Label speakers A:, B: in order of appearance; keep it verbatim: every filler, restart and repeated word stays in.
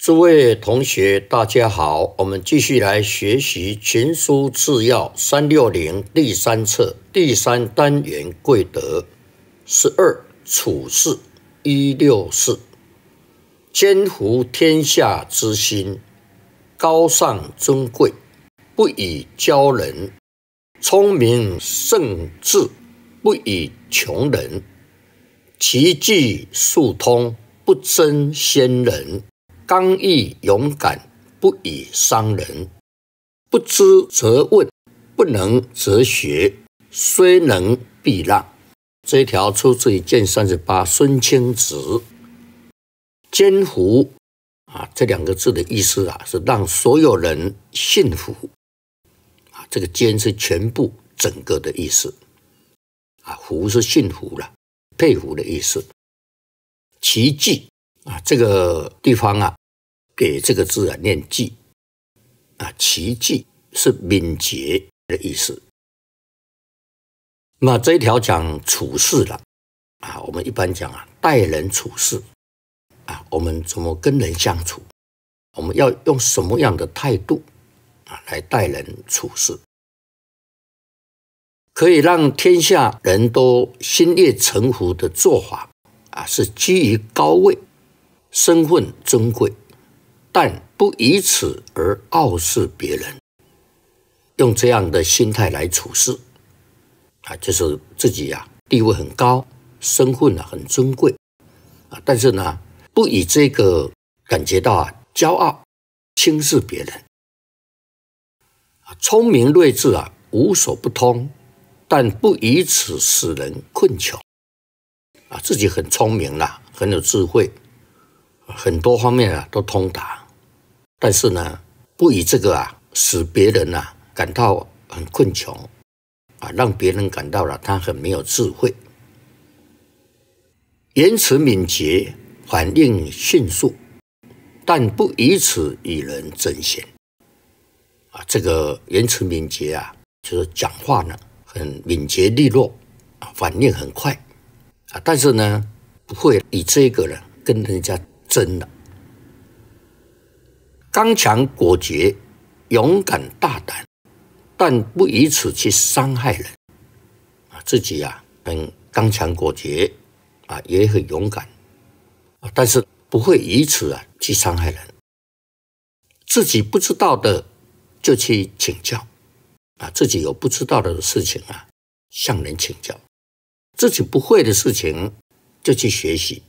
A: 诸位同学，大家好，我们继续来学习《群书治要》三六零第三册第三单元贵德十二处事一六四，兼服天下之心，高尚尊贵，不以骄人；聪明胜智，不以穷人；奇技速通，不争先人；刚毅勇敢，不以伤人；不知则问，不能则学，虽能必让。这一条出自于卷三十八孙清子。兼服啊，这两个字的意思啊，是让所有人信服啊。这个兼是全部整个的意思啊，服是信服了，佩服的意思。奇技啊，这个地方啊，给这个字啊念技啊，奇技是敏捷的意思。那这一条讲处事了啊，我们一般讲啊，待人处事啊，我们怎么跟人相处，我们要用什么样的态度啊来待人处事，可以让天下人都心悦诚服的做法啊，是基于高位，身份尊贵，但不以此而傲视别人，用这样的心态来处事啊，就是自己啊地位很高，身份啊很尊贵啊，但是呢，不以这个感觉到啊骄傲，轻视别人啊，聪明睿智啊无所不通，但不以此使人困穷啊，自己很聪明啦，很有智慧，很多方面啊都通达，但是呢，不以这个啊使别人啊感到很困穷啊，让别人感到了他很没有智慧。言辞敏捷，反应迅速，但不以此与人争先啊。这个言辞敏捷啊，就是讲话呢很敏捷利落啊，反应很快啊，但是呢，不会以这个人跟人家争了。刚强果决，勇敢大胆，但不以此去伤害人啊，自己啊很刚强果决啊，也很勇敢啊，但是不会以此啊去伤害人。自己不知道的就去请教啊，自己有不知道的事情啊，向人请教；自己不会的事情就去学习